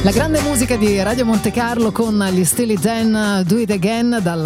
La grande musica di Radio Monte Carlo con gli Steely Dan, Do It Again, dal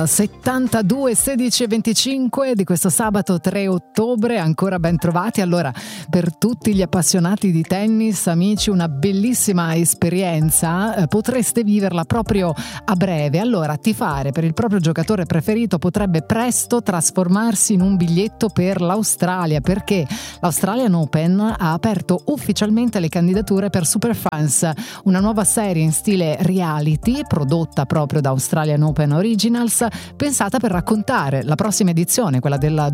72, 16 e 25 di questo sabato 3 ottobre. Ancora ben trovati. Allora, per tutti gli appassionati di tennis, amici, una bellissima esperienza, potreste viverla proprio a breve. Allora, tifare per il proprio giocatore preferito potrebbe presto trasformarsi in un biglietto per l'Australia, perché l'Australian Open ha aperto ufficialmente le candidature per Superfans, una nuova serie in stile reality prodotta proprio da Australian Open Originals, pensata per raccontare la prossima edizione, quella del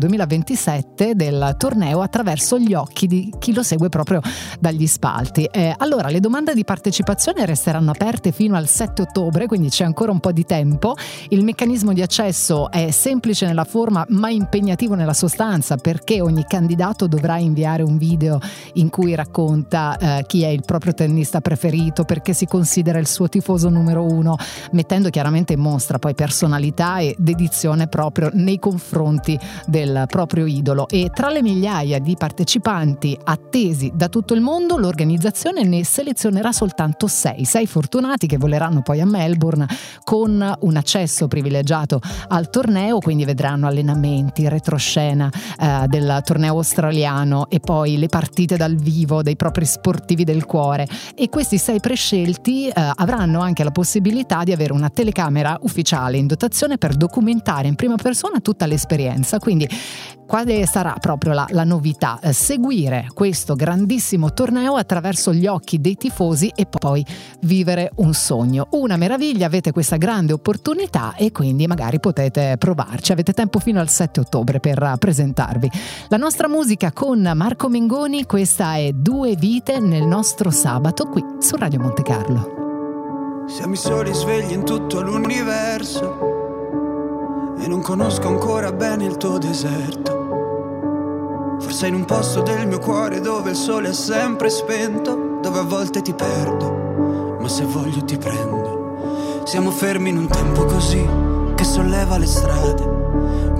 2027, del torneo attraverso gli occhi di chi lo segue proprio dagli spalti. Allora, le domande di partecipazione resteranno aperte fino al 7 ottobre, quindi c'è ancora un po' di tempo. Il meccanismo di accesso è semplice nella forma ma impegnativo nella sostanza, perché ogni candidato dovrà inviare un video in cui racconta chi è il proprio tennista preferito, perché si considera il suo tifoso numero uno, mettendo chiaramente in mostra poi personalità e dedizione proprio nei confronti del proprio idolo. E tra le migliaia di partecipanti attesi da tutto il mondo, l'organizzazione ne selezionerà soltanto 6 fortunati che voleranno poi a Melbourne con un accesso privilegiato al torneo, quindi vedranno allenamenti, retroscena del torneo australiano e poi le partite dal vivo dei propri sportivi del cuore. E questi 6 prescelti avranno anche la possibilità di avere una telecamera ufficiale in dotazione per documentare in prima persona tutta l'esperienza. Quindi quale sarà proprio la novità? Seguire questo grandissimo torneo attraverso gli occhi dei tifosi e poi vivere un sogno. Una meraviglia, avete questa grande opportunità e quindi magari potete provarci. Avete tempo fino al 7 ottobre per presentarvi. La nostra musica con Marco Mengoni, questa è Due vite nel nostro sabato qui su Radio Monte Carlo. Siamo i soli svegli in tutto l'universo e non conosco ancora bene il tuo deserto. Forse in un posto del mio cuore dove il sole è sempre spento, dove a volte ti perdo, ma se voglio ti prendo. Siamo fermi in un tempo così che solleva le strade,